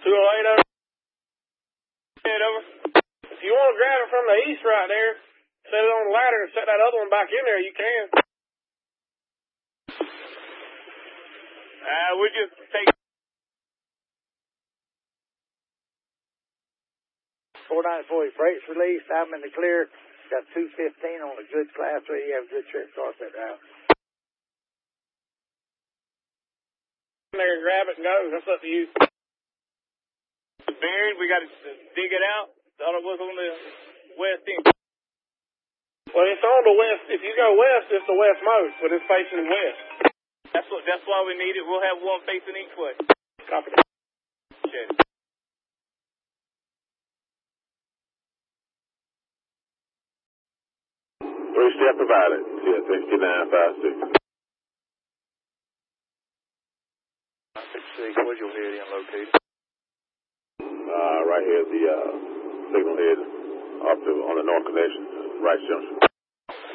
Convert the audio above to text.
208 over. Head over. If you want to grab it from the east right there, set it on the ladder and set that other one back in there, you can. We just take 494 freight's released. I'm in the clear. Got 215 on a good class 3. You have a good trip across that route. There and grab it and go. That's up to you. It's buried. We got to dig it out. Thought it was on the west end. Well, it's on the west. If you go west, it's the westmost, but it's facing west. That's why we need it. We'll have one facing each way. Copy that. Appreciate it. Three-step provided. Yeah, 6956. 966, where's your head in located? Right here at the signal head off on the north connection, right junction.